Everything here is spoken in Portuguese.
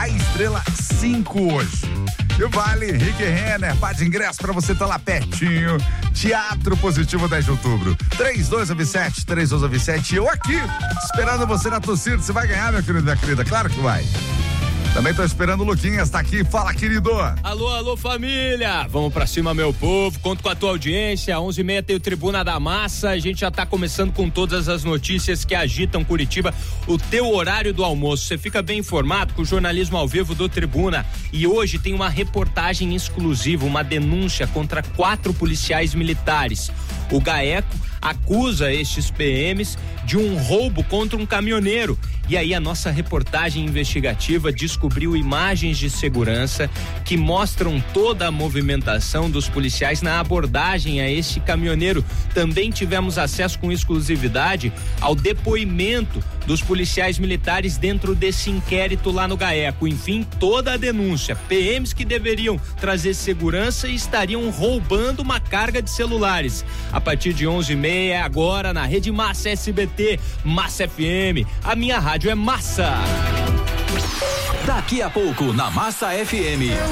a Estrela 5 hoje. E o Vale, Rick Renner, par de ingresso pra você estar lá pertinho. Teatro Positivo 10 de outubro. 3297, eu aqui, esperando você na torcida. Você vai ganhar, meu querido, minha querida, claro que vai. Também tô esperando o Luquinhas, tá aqui, fala, querido. Alô, família, vamos pra cima, meu povo, conto com a tua audiência, 11h30 tem o Tribuna da Massa, a gente já tá começando com todas as notícias que agitam Curitiba, o teu horário do almoço, você fica bem informado com o jornalismo ao vivo do Tribuna, e hoje tem uma reportagem exclusiva, uma denúncia contra 4 policiais militares. O GAECO acusa estes PMs de um roubo contra um caminhoneiro. E aí a nossa reportagem investigativa descobriu imagens de segurança que mostram toda a movimentação dos policiais na abordagem a este caminhoneiro. Também tivemos acesso com exclusividade ao depoimento dos policiais militares dentro desse inquérito lá no GAECO. Enfim, toda a denúncia. PMs que deveriam trazer segurança e estariam roubando uma carga de celulares. A partir de 11h30, agora na Rede Massa SBT, Massa FM. A minha rádio é Massa. Daqui a pouco na Massa FM.